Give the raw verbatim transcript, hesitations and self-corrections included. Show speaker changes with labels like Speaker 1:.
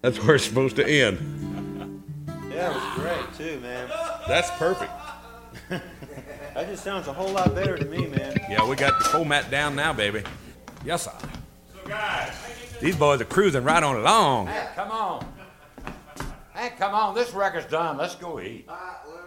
Speaker 1: That's where it's supposed to end.
Speaker 2: Yeah, it was great too, man.
Speaker 1: That's perfect.
Speaker 2: That just sounds a whole lot better to me, man.
Speaker 1: Yeah, we got the format down now, baby. Yes, sir.
Speaker 3: So, guys.
Speaker 1: These boys are cruising right on along.
Speaker 4: Hey, come on. Hey, come on. This record's done. Let's go eat.
Speaker 2: All right, well,